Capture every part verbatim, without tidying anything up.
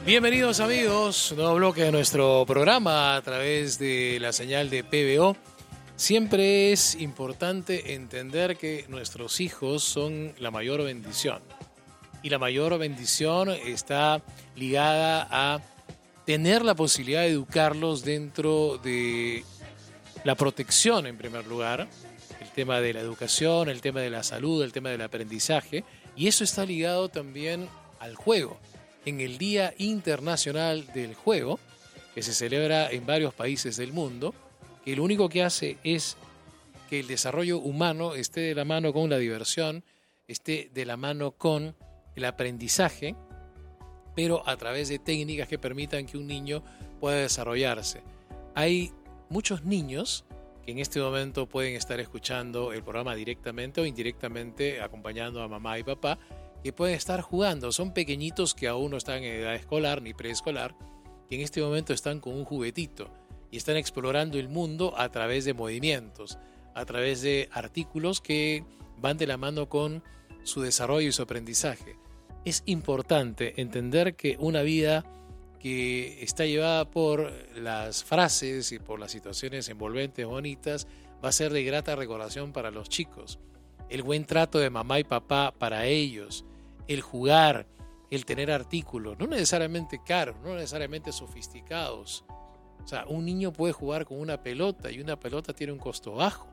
Bienvenidos amigos, nuevo bloque de nuestro programa a través de la señal de P B O. Siempre es importante entender que nuestros hijos son la mayor bendición. Y la mayor bendición está ligada a tener la posibilidad de educarlos dentro de la protección en primer lugar, el tema de la educación, el tema de la salud, el tema del aprendizaje, y eso está ligado también al juego. En el Día Internacional del Juego, que se celebra en varios países del mundo, que lo único que hace es que el desarrollo humano esté de la mano con la diversión, esté de la mano con el aprendizaje, pero a través de técnicas que permitan que un niño pueda desarrollarse. Hay muchos niños que en este momento pueden estar escuchando el programa directamente o indirectamente acompañando a mamá y papá, que pueden estar jugando. Son pequeñitos que aún no están en edad escolar ni preescolar, que en este momento están con un juguetito y están explorando el mundo a través de movimientos, a través de artículos que van de la mano con su desarrollo y su aprendizaje. Es importante entender que una vida que está llevada por las frases y por las situaciones envolventes, bonitas, va a ser de grata recordación para los chicos. El buen trato de mamá y papá para ellos, el jugar, el tener artículos, no necesariamente caros, no necesariamente sofisticados. O sea, un niño puede jugar con una pelota y una pelota tiene un costo bajo.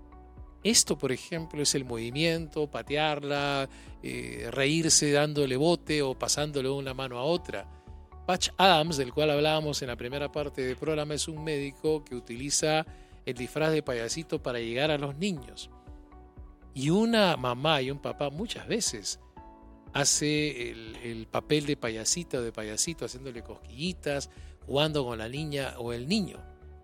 Esto, por ejemplo, es el movimiento, patearla, eh, reírse dándole bote o pasándole de una mano a otra. Patch Adams, del cual hablábamos en la primera parte del programa, es un médico que utiliza el disfraz de payasito para llegar a los niños. Y una mamá y un papá muchas veces hace el, el papel de payasita o de payasito, haciéndole cosquillitas, jugando con la niña o el niño.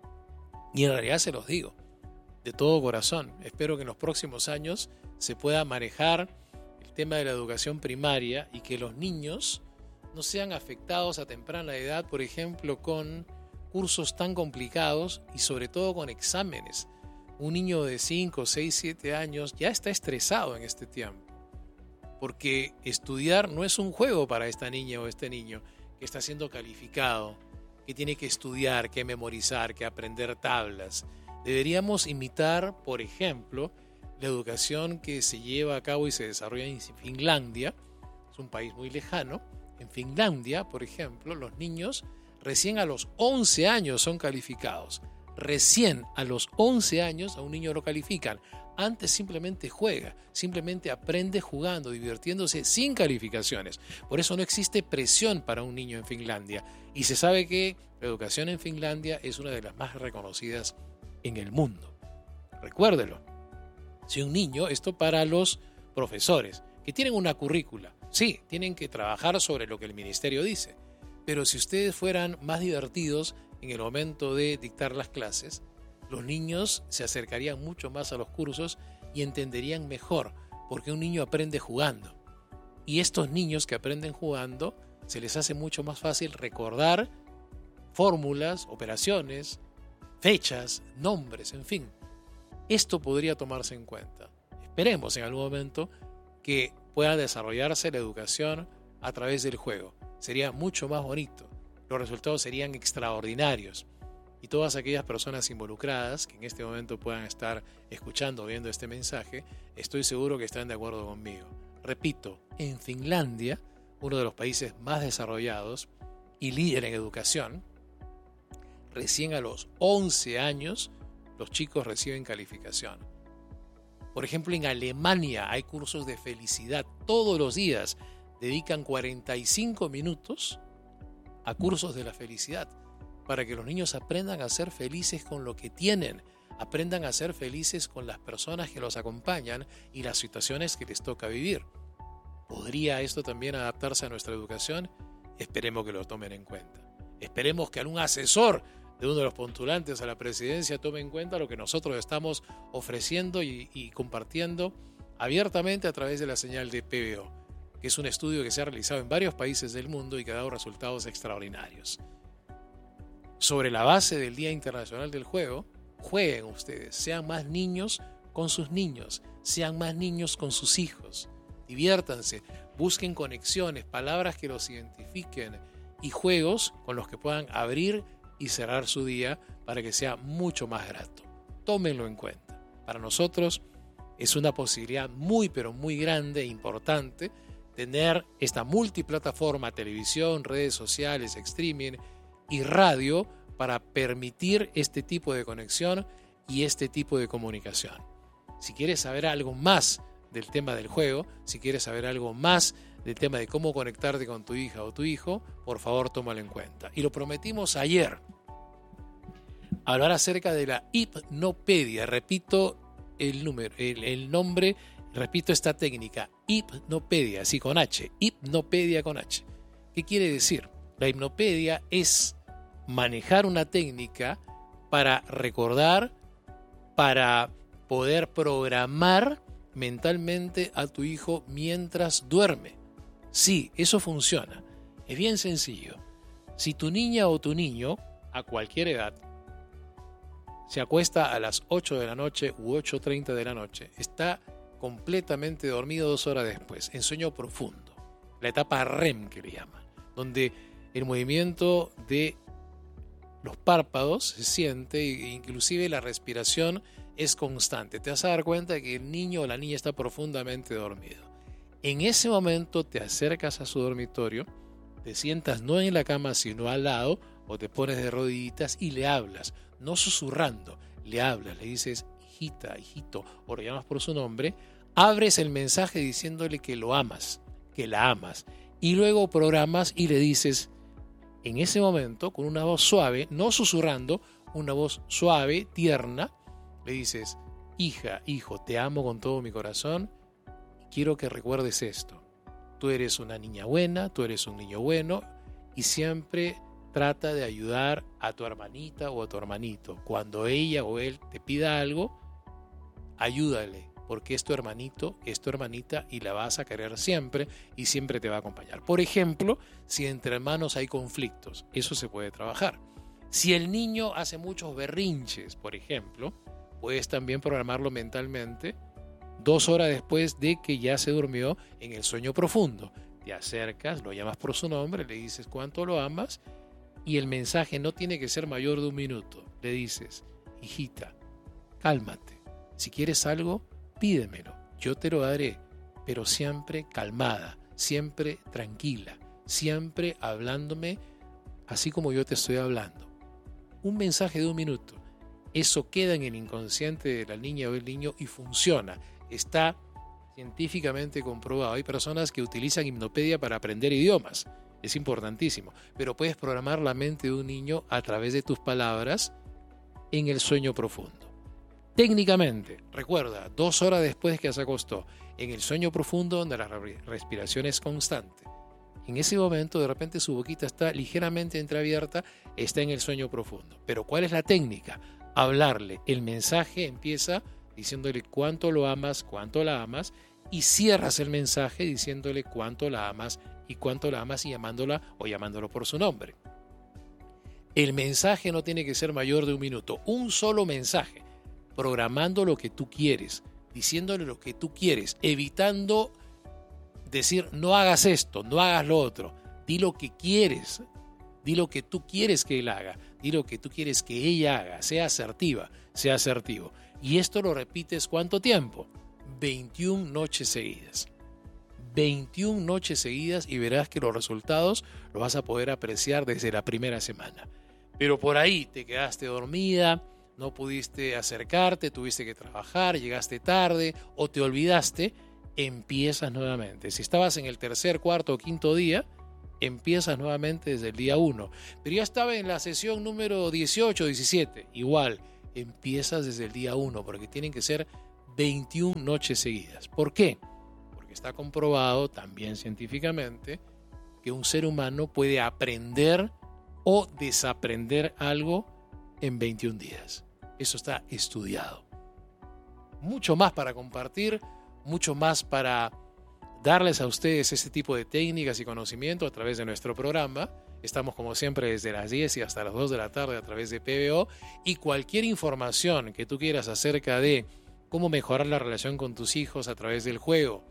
Y en realidad se los digo, de todo corazón, espero que en los próximos años se pueda manejar el tema de la educación primaria y que los niños no sean afectados a temprana edad, por ejemplo, con cursos tan complicados y sobre todo con exámenes. Un niño de cinco, seis, siete años ya está estresado en este tiempo, porque estudiar no es un juego para esta niña o este niño que está siendo calificado, que tiene que estudiar, que memorizar, que aprender tablas. Deberíamos imitar, por ejemplo, la educación que se lleva a cabo y se desarrolla en Finlandia. Es un país muy lejano. En Finlandia, por ejemplo, los niños recién a los once años son calificados. Recién a los once años a un niño lo califican. Antes simplemente juega, simplemente aprende jugando, divirtiéndose sin calificaciones. Por eso no existe presión para un niño en Finlandia. Y se sabe que la educación en Finlandia es una de las más reconocidas en el mundo. Recuérdelo. Si un niño, esto para los profesores, que tienen una currícula, sí, tienen que trabajar sobre lo que el ministerio dice. Pero si ustedes fueran más divertidos en el momento de dictar las clases, los niños se acercarían mucho más a los cursos y entenderían mejor, porque un niño aprende jugando. Y estos niños que aprenden jugando, se les hace mucho más fácil recordar fórmulas, operaciones, fechas, nombres, en fin. Esto podría tomarse en cuenta. Esperemos en algún momento que pueda desarrollarse la educación a través del juego. Sería mucho más bonito. Los resultados serían extraordinarios. Y todas aquellas personas involucradas que en este momento puedan estar escuchando o viendo este mensaje, estoy seguro que están de acuerdo conmigo. Repito, en Finlandia, uno de los países más desarrollados y líder en educación, recién a los once años los chicos reciben calificación. Por ejemplo, en Alemania hay cursos de felicidad. Todos los días dedican cuarenta y cinco minutos a cursos de la felicidad, para que los niños aprendan a ser felices con lo que tienen, aprendan a ser felices con las personas que los acompañan y las situaciones que les toca vivir. ¿Podría esto también adaptarse a nuestra educación? Esperemos que lo tomen en cuenta. Esperemos que algún asesor de uno de los postulantes a la presidencia tome en cuenta lo que nosotros estamos ofreciendo y, y compartiendo abiertamente a través de la señal de P B O, que es un estudio que se ha realizado en varios países del mundo y que ha dado resultados extraordinarios. Sobre la base del Día Internacional del Juego, jueguen ustedes, sean más niños con sus niños, sean más niños con sus hijos, diviértanse, busquen conexiones, palabras que los identifiquen, y juegos con los que puedan abrir y cerrar su día para que sea mucho más grato. Tómenlo en cuenta. Para nosotros es una posibilidad muy pero muy grande e importante tener esta multiplataforma, televisión, redes sociales, streaming y radio para permitir este tipo de conexión y este tipo de comunicación. Si quieres saber algo más del tema del juego, si quieres saber algo más del tema de cómo conectarte con tu hija o tu hijo, por favor tómalo en cuenta. Y lo prometimos ayer, hablar acerca de la hipnopedia. Repito el número, el, el nombre, repito esta técnica, hipnopedia, así con H, hipnopedia con H. ¿Qué quiere decir? La hipnopedia es manejar una técnica para recordar, para poder programar mentalmente a tu hijo mientras duerme. Sí, eso funciona. Es bien sencillo. Si tu niña o tu niño, a cualquier edad, se acuesta a las ocho de la noche u ocho treinta de la noche, está completamente dormido dos horas después, en sueño profundo, la etapa R E M que le llaman, donde el movimiento de los párpados se siente e inclusive la respiración es constante. Te vas a dar cuenta de que el niño o la niña está profundamente dormido. En ese momento te acercas a su dormitorio, te sientas no en la cama sino al lado o te pones de rodillitas y le hablas, no susurrando, le hablas, le dices hijita, hijito o lo llamas por su nombre, abres el mensaje diciéndole que lo amas, que la amas y luego programas y le dices en ese momento con una voz suave, no susurrando, una voz suave, tierna, le dices hija, hijo, te amo con todo mi corazón. Quiero que recuerdes esto. Tú eres una niña buena, tú eres un niño bueno y siempre trata de ayudar a tu hermanita o a tu hermanito. Cuando ella o él te pida algo, ayúdale, porque es tu hermanito, es tu hermanita y la vas a querer siempre y siempre te va a acompañar. Por ejemplo, si entre hermanos hay conflictos, eso se puede trabajar. Si el niño hace muchos berrinches, por ejemplo, puedes también programarlo mentalmente dos horas después de que ya se durmió en el sueño profundo. Te acercas, lo llamas por su nombre, le dices cuánto lo amas y el mensaje no tiene que ser mayor de un minuto. Le dices, hijita, cálmate. Si quieres algo, pídemelo. Yo te lo daré, pero siempre calmada, siempre tranquila, siempre hablándome así como yo te estoy hablando. Un mensaje de un minuto. Eso queda en el inconsciente de la niña o el niño y funciona. Está científicamente comprobado. Hay personas que utilizan hipnopedia para aprender idiomas. Es importantísimo. Pero puedes programar la mente de un niño a través de tus palabras en el sueño profundo. Técnicamente, recuerda, dos horas después que se acostó, en el sueño profundo donde la respiración es constante. En ese momento, de repente, su boquita está ligeramente entreabierta, está en el sueño profundo. Pero ¿cuál es la técnica? Hablarle. El mensaje empieza diciéndole cuánto lo amas, cuánto la amas, y cierras el mensaje diciéndole cuánto la amas y cuánto la amas y llamándola o llamándolo por su nombre. El mensaje no tiene que ser mayor de un minuto. Un solo mensaje, programando lo que tú quieres, diciéndole lo que tú quieres, evitando decir no hagas esto, no hagas lo otro. Di lo que quieres, di lo que tú quieres que él haga, di lo que tú quieres que ella haga, sea asertiva, sea asertivo. Y esto lo repites ¿cuánto tiempo? veintiuna noches seguidas. veintiuna noches seguidas y verás que los resultados los vas a poder apreciar desde la primera semana. Pero por ahí te quedaste dormida, no pudiste acercarte, tuviste que trabajar, llegaste tarde o te olvidaste, empiezas nuevamente. Si estabas en el tercer, cuarto o quinto día, empiezas nuevamente desde el día uno. Pero ya estaba en la sesión número dieciocho, diecisiete, igual, empiezas desde el día uno, porque tienen que ser veintiuna noches seguidas. ¿Por qué? Porque está comprobado también científicamente que un ser humano puede aprender o desaprender algo en veintiún días. Eso está estudiado. Mucho más para compartir, mucho más para darles a ustedes este tipo de técnicas y conocimiento a través de nuestro programa. Estamos como siempre desde las diez y hasta las dos de la tarde a través de P B O, y cualquier información que tú quieras acerca de cómo mejorar la relación con tus hijos a través del juego,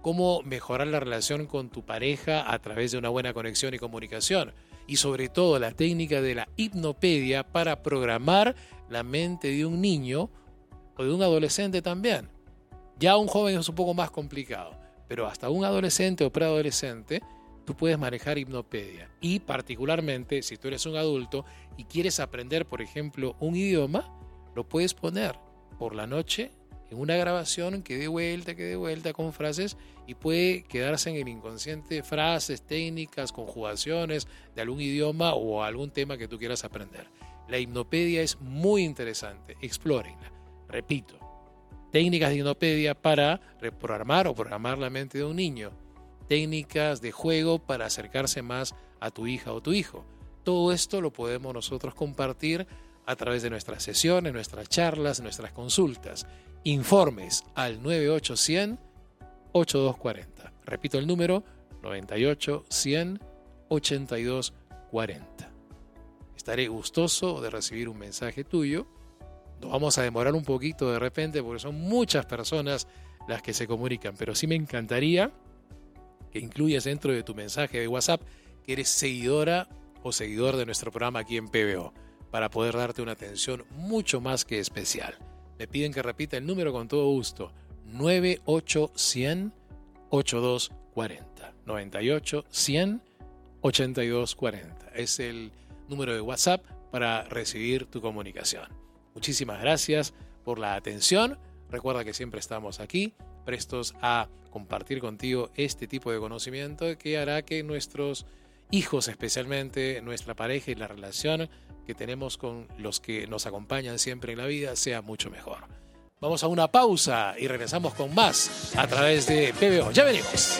cómo mejorar la relación con tu pareja a través de una buena conexión y comunicación. Y sobre todo la técnica de la hipnopedia para programar la mente de un niño o de un adolescente también. Ya un joven es un poco más complicado, pero hasta un adolescente o preadolescente tú puedes manejar hipnopedia. Y particularmente si tú eres un adulto y quieres aprender, por ejemplo, un idioma, lo puedes poner por la noche en una grabación que dé vuelta, que dé vuelta con frases, y puede quedarse en el inconsciente frases, técnicas, conjugaciones de algún idioma o algún tema que tú quieras aprender. La hipnopedia es muy interesante, explórenla. Repito, técnicas de hipnopedia para reprogramar o programar la mente de un niño, técnicas de juego para acercarse más a tu hija o tu hijo. Todo esto lo podemos nosotros compartir a través de nuestras sesiones, nuestras charlas, nuestras consultas. Informes al nueve ocho cien ochenta y dos cuarenta. Repito el número, nueve ocho cien ochenta y dos cuarenta. Estaré gustoso de recibir un mensaje tuyo. Nos vamos a demorar un poquito de repente porque son muchas personas las que se comunican, pero sí me encantaría que incluyas dentro de tu mensaje de WhatsApp que eres seguidora o seguidor de nuestro programa aquí en P B O, para poder darte una atención mucho más que especial. Me piden que repita el número con todo gusto, nueve ocho cien ochenta y dos cuarenta. nueve ocho cien ochenta y dos cuarenta. Es el número de WhatsApp para recibir tu comunicación. Muchísimas gracias por la atención. Recuerda que siempre estamos aquí, prestos a compartir contigo este tipo de conocimiento que hará que nuestros hijos, especialmente nuestra pareja y la relación que tenemos con los que nos acompañan siempre en la vida, sea mucho mejor. Vamos a una pausa y regresamos con más a través de P B O. Ya venimos.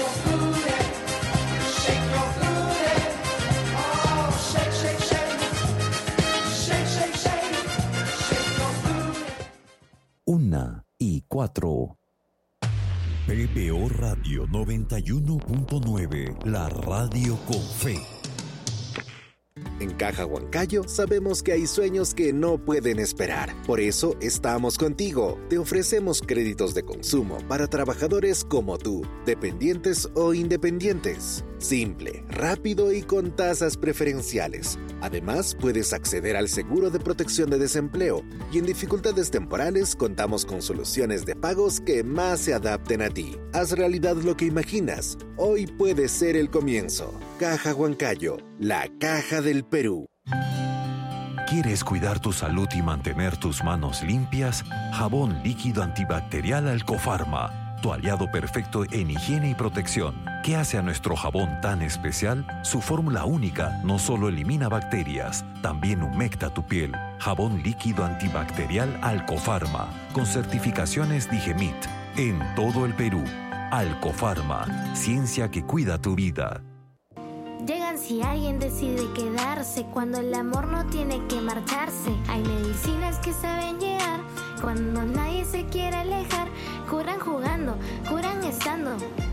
Una y cuatro. P B O Radio noventa y uno punto nueve, la radio con fe. En Caja Huancayo sabemos que hay sueños que no pueden esperar. Por eso estamos contigo. Te ofrecemos créditos de consumo para trabajadores como tú, dependientes o independientes. Simple, rápido y con tasas preferenciales. Además, puedes acceder al seguro de protección de desempleo y en dificultades temporales contamos con soluciones de pagos que más se adapten a ti. Haz realidad lo que imaginas. Hoy puede ser el comienzo. Caja Huancayo, la caja del Perú. ¿Quieres cuidar tu salud y mantener tus manos limpias? Jabón líquido antibacterial Alcofarma, tu aliado perfecto en higiene y protección. ¿Qué hace a nuestro jabón tan especial? Su fórmula única no solo elimina bacterias, también humecta tu piel. Jabón líquido antibacterial Alcofarma, con certificaciones Digemit, en todo el Perú. Alcofarma, ciencia que cuida tu vida. Llegan si alguien decide quedarse, cuando el amor no tiene que marcharse. Hay medicinas que saben llegar, cuando nadie se quiere alejar. Curan jugando, curan estando.